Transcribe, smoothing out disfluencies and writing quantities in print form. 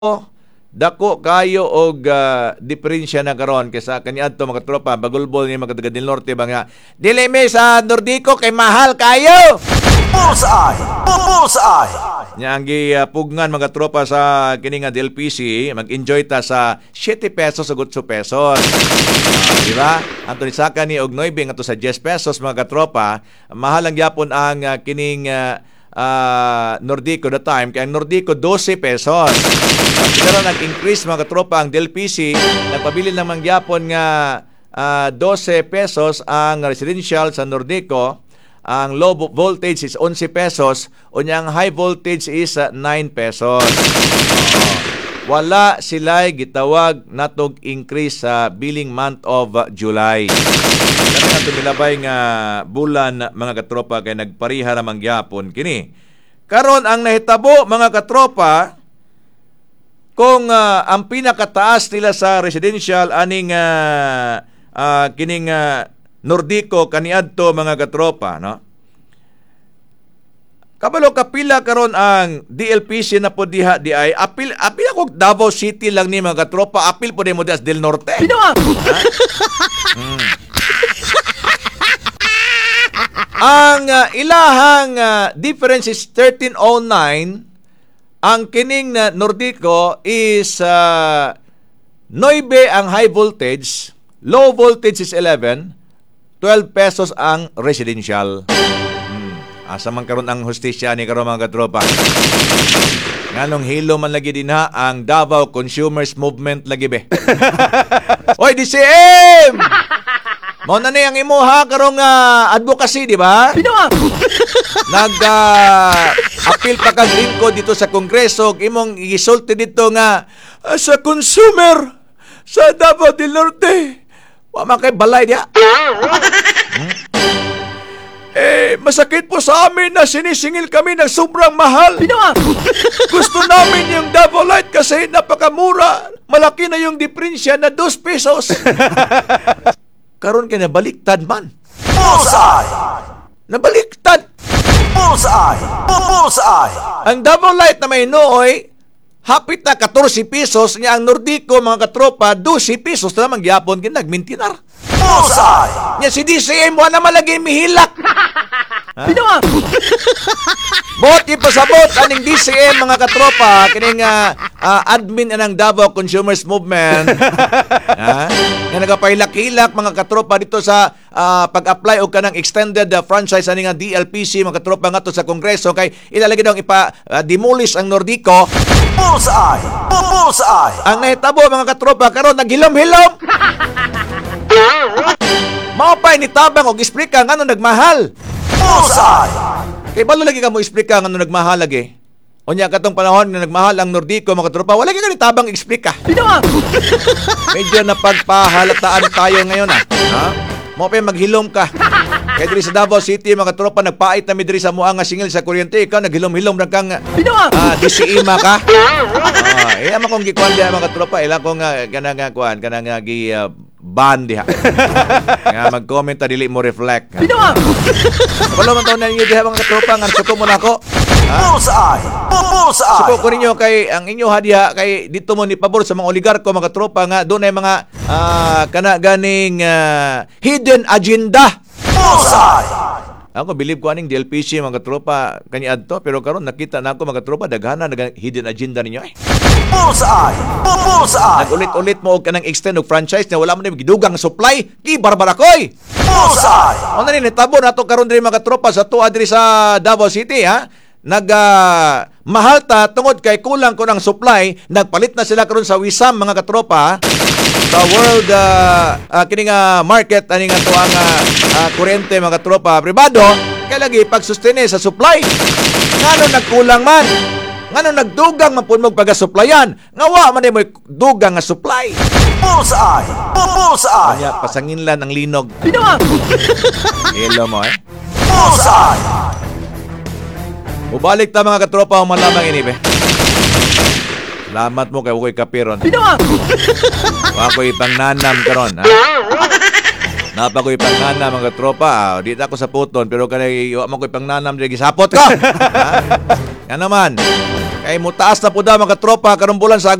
dako kayo og diferensya na karon kaysa kaniadto mga tropa bagulbol ni mga taga del norte banga dili mi sa Nordico kay mahal kayo. Bullseye. Nya ang pugnan mga tropa sa kini nga DLPC mag-enjoy ta sa 7 pesos ug 8 pesos. Di ba? Anto ni saka ni og 9 ngadto sa 10 pesos mga tropa, mahal ang gyapon ang kining Nordico the time kay ang Nordico 12 pesos. Pero nag-increase mga tropa ang DLPC, nagpabili ng mangyapon nga 12 pesos ang residential sa Nordico. Ang low voltage is 11 pesos, unya ang high voltage is 9 pesos. Wala sila gitawag natog increase sa billing month of July. Kami na tumilabay nga bulan mga katropa kay nagpariha na mangyapon kini. Karon ang nahitabo mga katropa kung ang pinakataas nila sa residential aning kining Nordico kaniadto mga katropa, no? Kabalo kapila karon ang DLPC na po diha di ay apil ako Davao City lang ni mga katropa, apil po mo das del Norte. Ang ilahang difference is 1309. Ang kining Nordico is 9 ang high voltage, low voltage is 11, 12 pesos ang residential. Asa man karon ang hustisya ni karon mga katropa. Nganong hilo man lagi din ha ang Davao Consumers Movement lagi be. Oy DCM! Mao na ni ang imuha karong advocacy, di ba? Nag-appeal pa kag lingkod dito sa Kongreso, imong isulti dito nga sa consumer sa Davao del Norte. Wa man kay balay dia. Masakit po sa amin na sinisingil kami ng sobrang mahal. Gusto namin yung Davao Light kasi napakamura. Malaki na yung diferensya na 2 pesos. Karon kay nabaliktad man. Bullseye! Nabaliktad. Bullseye! Ang Davao Light na may nooy, hapit na 14 pesos niya ang Nordico mga katropa, 12 pesos na naman gyapon ginagmintinar. Bullseye! Nya si DCM wala naman lagi mihilak. Bot ipasabot aning DCM mga katropa kining admin ng Davao Consumers Movement. Nga nagapahilak-hilak mga katropa dito sa pag-apply og kanang extended franchise ani nga DLPC mga katropa ngadto sa Kongreso kay ilalagay daw ipa-demolish ang Nordico. Bullseye! Ang nahitabo mga katropa karon naghilom-hilom. Mao pa ni tabang og explica ngano nagmahal. Bullseye! Kay balo lagi ka mo explica ngano nagmahal lagi. Unya katong panahon na nagmahal ang Nordico mga katropa, wala gyud ni tabang explica. Medyo napagpahalataan tayo ngayon ha. Mo pa maghilom ka. Kay diri sa Davao City mga katropa nagpait na mi diri sa muang nga singil sa kuryente, ikaw naghilom-hilom ra kang DCIMA ka. Ama kong gikuan diha mga katropa, ila ko nga kanang kuan, kanang gi ban diha. Nga mag-comment ta dili mo reflect. Wala man taon na ninyo diha mga katropa, nga suko mo nako. Bullseye! Suko ko ninyo kay ang inyo hadiha kay dito mo ni pabor sa mga oligarko mga katropa nga doon ay mga kana ganing hidden agenda. Bullseye! Ako believe ko aning DLPC mga tropa kaniadto pero karon nakita na ako mga tropa daghana hidden agenda ninyo eh. Bullseye! Nagulit-ulit mo og kanang extend og franchise na wala man gidugang supply, ki barbarakoy. Bullseye! Ano ni netabo nato karon diri mga tropa sa tuwa diri sa Davao City ha. Mahal ta tungod kay kulang ko ng supply, nagpalit na sila karon sa Wisam mga katropa sa world kining market ani nga to ang kuryente mga katropa pribado kay lagi pagsustain sa supply. Ngano nagkulang man, ngano nagdugang man pud mo pagasupplyan, ngawa man mo dugang nga supply. Bullseye! Kaya pasangin lang ang linog. Hello mo eh. Bullseye! Ubalik ta mga katropa ang malamang ini be. Salamat mo kay Ukoy Kapiron. Ako'y pangnanam karon ha. Napakoy pangnanam mga tropa. Di ako sa puton pero kanay mo ko'y pangnanam diri gisapot ko. Nga naman. Kay mutaas na po daw mga tropa karong bulan sa